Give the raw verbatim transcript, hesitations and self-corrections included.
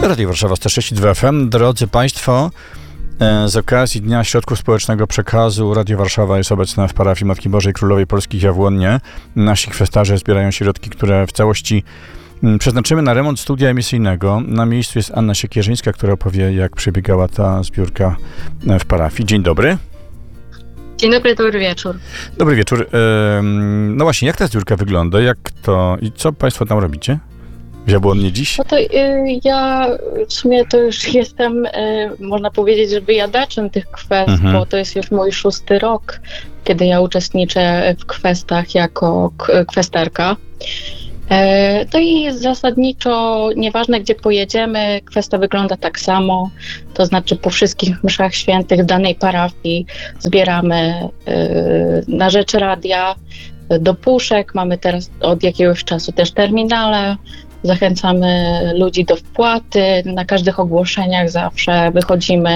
Radio Warszawa sto sześć i dwa F M. Drodzy Państwo, z okazji Dnia Środków Społecznego Przekazu Radio Warszawa jest obecna w parafii Matki Bożej Królowej Polskich Jawłonnie. Nasi kwestarze zbierają środki, które w całości przeznaczymy na remont studia emisyjnego. Na miejscu jest Anna Siekierzyńska, która opowie, jak przebiegała ta zbiórka w parafii. Dzień dobry. Dzień dobry, dobry wieczór. Dobry wieczór. No właśnie, jak ta zbiórka wygląda? Jak to i co Państwo tam robicie w Jabłonnie dziś? No to y, ja w sumie to już jestem, y, można powiedzieć, że wyjadaczem tych kwest, mhm. bo to jest już mój szósty rok, kiedy ja uczestniczę w kwestach jako k- kwestarka. E, to i zasadniczo nieważne, gdzie pojedziemy, kwesta wygląda tak samo, to znaczy po wszystkich mszach świętych danej parafii zbieramy y, na rzecz radia do puszek. Mamy teraz od jakiegoś czasu też terminale. Zachęcamy ludzi do wpłaty. Na każdych ogłoszeniach zawsze wychodzimy